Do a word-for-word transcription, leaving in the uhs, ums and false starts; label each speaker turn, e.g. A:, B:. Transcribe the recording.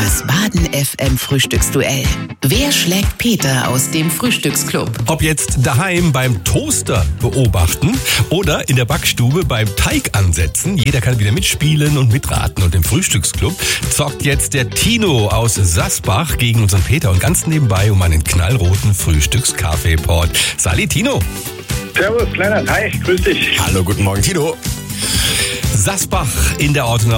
A: Das Baden F M Frühstücksduell. Wer schlägt Peter aus dem Frühstücksclub?
B: Ob jetzt daheim beim Toaster beobachten oder in der Backstube beim Teig ansetzen, jeder kann wieder mitspielen und mitraten. Und im Frühstücksclub zockt jetzt der Tino aus Sasbach gegen unseren Peter und ganz nebenbei um einen knallroten Frühstückskaffeepot. Sali, Tino.
C: Servus, kleiner. Hi, grüß dich.
B: Hallo, guten Morgen, Tino. Sasbach in der Ortenau.